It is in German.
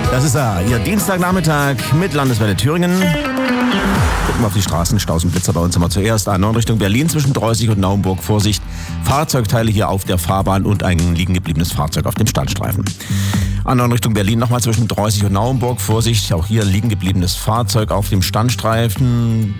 Das ist Ihr Dienstagnachmittag mit Landeswelle Thüringen. Gucken wir auf die Straßen, Staus und Blitzer bei uns immer zuerst. A9 Richtung Berlin zwischen Dreußig und Naumburg. Vorsicht, Fahrzeugteile hier auf der Fahrbahn und ein liegen gebliebenes Fahrzeug auf dem Standstreifen. A9 Richtung Berlin nochmal zwischen Dreußig und Naumburg. Vorsicht, auch hier liegen gebliebenes Fahrzeug auf dem Standstreifen.